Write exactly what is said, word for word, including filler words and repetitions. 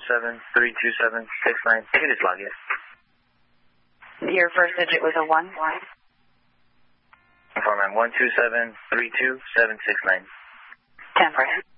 seven three two seven six nine. Ticket is logged, yes. Your first digit was a one? Inform ma'am, one two seven three two seven six nine. ten, for